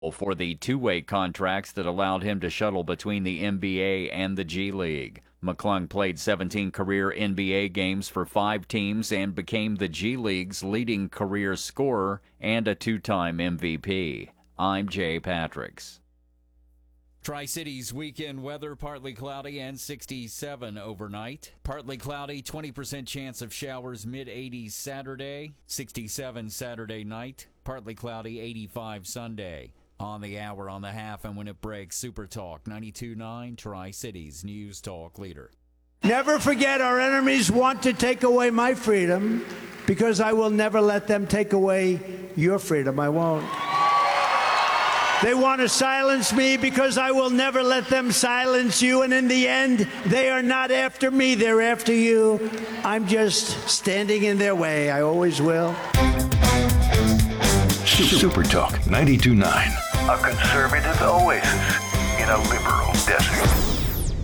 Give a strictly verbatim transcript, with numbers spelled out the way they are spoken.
for the two-way contracts that allowed him to shuttle between the N B A and the G League. McClung played seventeen career N B A games for five teams and became the G League's leading career scorer and a two-time M V P. I'm Jay Patricks. Tri-Cities weekend weather, partly cloudy and sixty-seven overnight. Partly cloudy, twenty percent chance of showers, mid-eighties Saturday, sixty-seven Saturday night. Partly cloudy, eighty-five Sunday. On the hour, on the half, and when it breaks, Super Talk ninety-two point nine, Tri-Cities News Talk leader. Never forget, our enemies want to take away my freedom because I will never let them take away your freedom. I won't. They want to silence me because I will never let them silence you. And in the end, they are not after me. They're after you. I'm just standing in their way. I always will. Super Talk ninety-two point nine. A conservative oasis in a liberal desert.